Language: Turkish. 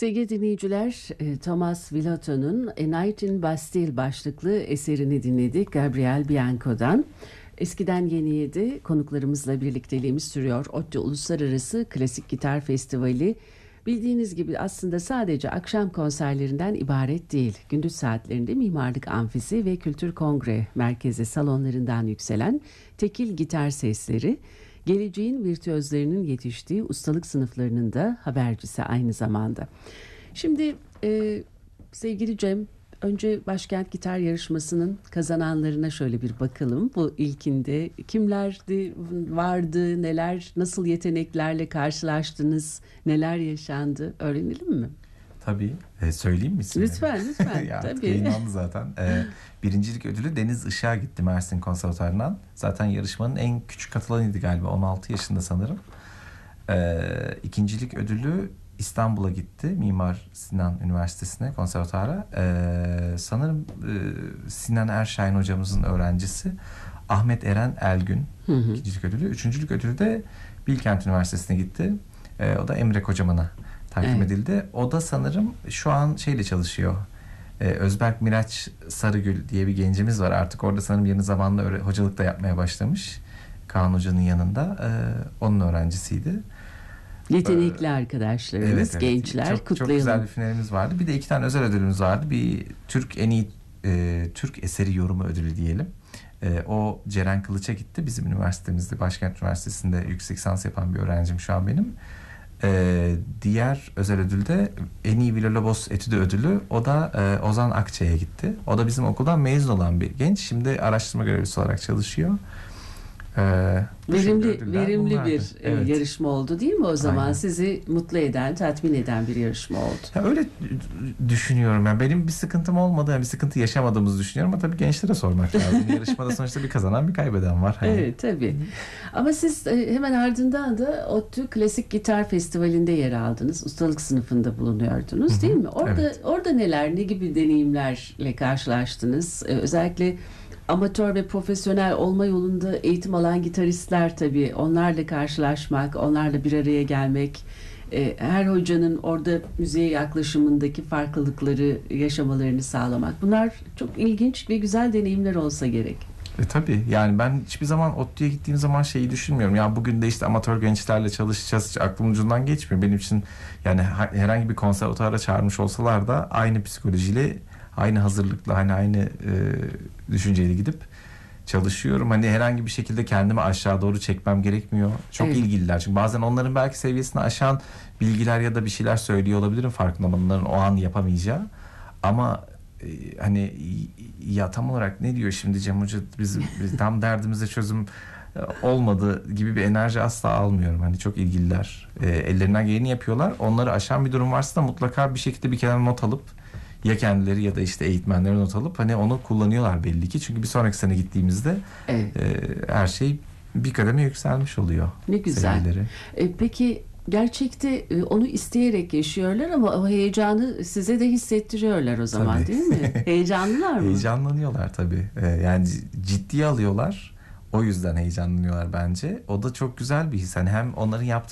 Sevgili dinleyiciler, Thomas Villotto'nun A Night in Bastille başlıklı eserini dinledik Gabriel Bianco'dan. Eskiden Yeniye de konuklarımızla birlikteliğimiz sürüyor. ODTÜ Uluslararası Klasik Gitar Festivali bildiğiniz gibi aslında sadece akşam konserlerinden ibaret değil. Gündüz saatlerinde Mimarlık Amfisi ve Kültür Kongre Merkezi salonlarından yükselen tekil gitar sesleri, geleceğin virtüözlerinin yetiştiği ustalık sınıflarının da habercisi aynı zamanda. Şimdi sevgili Cem, önce Başkent Gitar Yarışması'nın kazananlarına şöyle bir bakalım. Bu ilkinde kimlerdi, vardı, neler, nasıl yeteneklerle karşılaştınız, neler yaşandı öğrenelim mi? Tabii. Söyleyeyim mi isimleri? Lütfen. Ya artık tabii. yayınlandı zaten. Birincilik ödülü Deniz Işık'a gitti Mersin Konservatuvarı'ndan. Zaten yarışmanın en küçük katılanıydı galiba. 16 yaşında sanırım. İkincilik ödülü İstanbul'a gitti. Mimar Sinan Üniversitesi'ne, konservatuvara. Sanırım Sinan Erşahin hocamızın öğrencisi Ahmet Eren Elgün. İkincilik ödülü. Üçüncülük ödülü de Bilkent Üniversitesi'ne gitti. O da Emre Kocaman'a takdim edildi. O da sanırım şu an şeyle çalışıyor. Özberk Miraç Sarıgül diye bir gencimiz var. Artık orada sanırım yeni zamanla hocalık da yapmaya başlamış. Kaan Hoca'nın yanında. Onun öğrencisiydi. Yetenekli arkadaşlarımız, evet. Gençler, çok, kutlayalım. Çok güzel bir finalimiz vardı. Bir de 2 tane özel ödülümüz vardı. Bir Türk en iyi Türk eseri yorumu ödülü diyelim. O Ceren Kılıç'a gitti. Bizim üniversitemizde, Başkent Üniversitesi'nde yüksek lisans yapan bir öğrencim şu an benim. Diğer özel ödül de en iyi Villa-Lobos etüdü ödülü. O da Ozan Akçay'a gitti. O da bizim okuldan mezun olan bir genç. Şimdi araştırma görevlisi olarak çalışıyor. Verimli bir yarışma oldu değil mi o zaman? Aynen. Sizi mutlu eden, tatmin eden bir yarışma oldu. Ya öyle düşünüyorum. Yani benim bir sıkıntım olmadı, yani bir sıkıntı yaşamadığımızı düşünüyorum ama tabii gençlere sormak lazım. Yarışmada sonuçta bir kazanan, bir kaybeden var. Evet, tabii. Ama siz hemen ardından da ODTÜ Klasik Gitar Festivali'nde yer aldınız. Ustalık sınıfında bulunuyordunuz, değil mi? Orada ne gibi deneyimlerle karşılaştınız? Özellikle amatör ve profesyonel olma yolunda eğitim alan gitaristler, tabii onlarla karşılaşmak, onlarla bir araya gelmek, her hocanın orada müziğe yaklaşımındaki farklılıkları yaşamalarını sağlamak. Bunlar çok ilginç ve güzel deneyimler olsa gerek. Tabii yani ben hiçbir zaman ODTÜ'ye gittiğim zaman şeyi düşünmüyorum. Ya bugün de işte amatör gençlerle çalışacağız, hiç aklımın ucundan geçmiyor. Benim için yani herhangi bir konservatuvara çağırmış olsalar da aynı psikolojiyle, aynı hazırlıkla, hani aynı düşünceyle gidip çalışıyorum. Hani herhangi bir şekilde kendimi aşağı doğru çekmem gerekmiyor. Çok ilgililer. Çünkü bazen onların belki seviyesini aşan bilgiler ya da bir şeyler söylüyor olabilirim, farkında onların o an yapamayacağı. Ama hani ya tam olarak ne diyor şimdi Cem Hoca, biz tam derdimize çözüm olmadı gibi bir enerji asla almıyorum. Hani çok ilgililer. Ellerinden geleni yapıyorlar. Onları aşan bir durum varsa da mutlaka bir şekilde bir kenara not alıp, ya kendileri ya da işte eğitmenleri not alıp hani onu kullanıyorlar belli ki. Çünkü bir sonraki sene gittiğimizde her şey bir kademe yükselmiş oluyor. Ne güzel. Peki gerçekte onu isteyerek yaşıyorlar ama o heyecanı size de hissettiriyorlar o zaman, tabii. Değil mi? Heyecanlılar mı? Heyecanlanıyorlar tabii. Yani ciddiye alıyorlar. O yüzden heyecanlanıyorlar bence. O da çok güzel bir his. Hani hem onların yaptığı